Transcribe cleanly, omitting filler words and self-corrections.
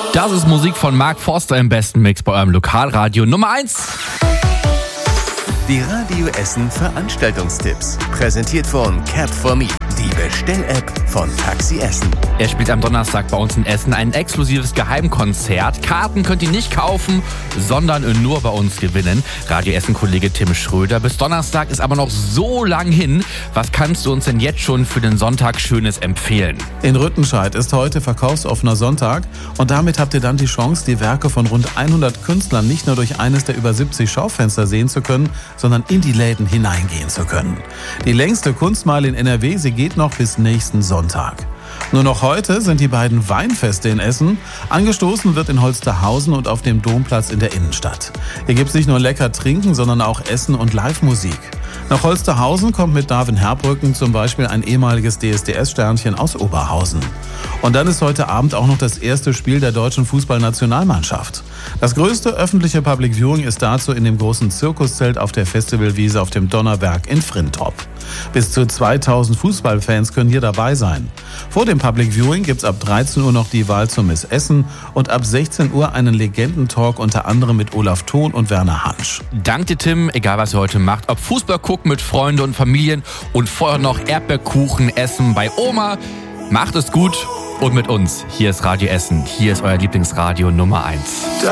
Das ist Musik von Mark Forster im besten Mix bei eurem Lokalradio Nummer 1. Die Radio Essen Veranstaltungstipps. Präsentiert von Cap4Me, die Bestell-App von Taxi Essen. Er spielt am Donnerstag bei uns in Essen ein exklusives Geheimkonzert. Karten könnt ihr nicht kaufen, sondern nur bei uns gewinnen. Radio Essen-Kollege Tim Schröder. Bis Donnerstag ist aber noch so lang hin. Was kannst du uns denn jetzt schon für den Sonntag Schönes empfehlen? In Rüttenscheid ist heute verkaufsoffener Sonntag und damit habt ihr dann die Chance, die Werke von rund 100 Künstlern nicht nur durch eines der über 70 Schaufenster sehen zu können, sondern in die Läden hineingehen zu können. Die längste Kunstmeile in NRW, sie geht noch bis nächsten Sonntag. Nur noch heute sind die beiden Weinfeste in Essen. Angestoßen wird in Holsterhausen und auf dem Domplatz in der Innenstadt. Hier gibt's nicht nur lecker Trinken, sondern auch Essen und Live-Musik. Nach Holsterhausen kommt mit Darwin Herbrücken zum Beispiel ein ehemaliges DSDS-Sternchen aus Oberhausen. Und dann ist heute Abend auch noch das erste Spiel der deutschen Fußballnationalmannschaft. Das größte öffentliche Public Viewing ist dazu in dem großen Zirkuszelt auf der Festivalwiese auf dem Donnerberg in Frintrop. Bis zu 2000 Fußballfans können hier dabei sein. Vor dem Public Viewing gibt's ab 13 Uhr noch die Wahl zur Miss Essen und ab 16 Uhr einen Legendentalk unter anderem mit Olaf Thon und Werner Hansch. Dank dir, Tim, egal was ihr heute macht, ob Fußball gucken mit Freunden und Familien und vorher noch Erdbeerkuchen essen bei Oma. Macht es gut und mit uns. Hier ist Radio Essen. Hier ist euer Lieblingsradio Nummer 1.